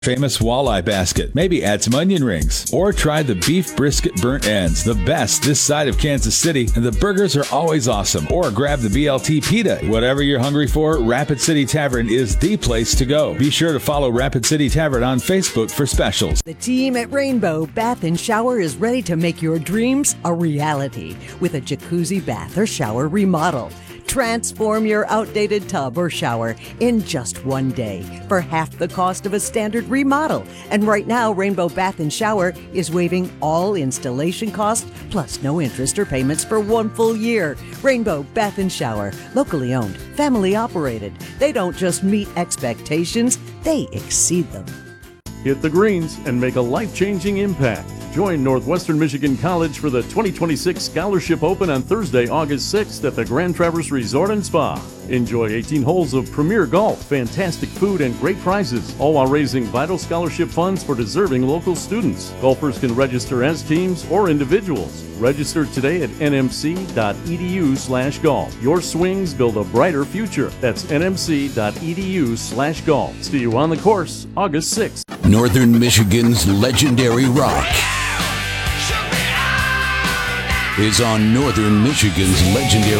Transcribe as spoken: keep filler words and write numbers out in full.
famous walleye basket. Maybe add some onion rings. Or try the beef brisket burnt ends, the best this side of Kansas City, and the burgers are always awesome. Or grab the B L T pita. Whatever you're hungry for, Rapid City Tavern is the place to go. Be sure to follow Rapid City Tavern on Facebook for specials. The team at Rainbow Bath and Shower is ready to make your dreams a reality with a jacuzzi bath or shower remodel. Transform your outdated tub or shower in just one day for half the cost of a standard remodel. And right now, Rainbow Bath and Shower is waiving all installation costs plus no interest or payments for one full year. Rainbow Bath and Shower, locally owned, family operated. They don't just meet expectations, they exceed them. Hit the greens and make a life-changing impact. Join Northwestern Michigan College for the twenty twenty-six Scholarship Open on Thursday, August sixth at the Grand Traverse Resort and Spa. Enjoy eighteen holes of premier golf, fantastic food, and great prizes, all while raising vital scholarship funds for deserving local students. Golfers can register as teams or individuals. Register today at nmc.edu slash golf. Your swings build a brighter future. That's nmc.edu slash golf. See you on the course August sixth. Northern Michigan's legendary rock is on Northern Michigan's legendary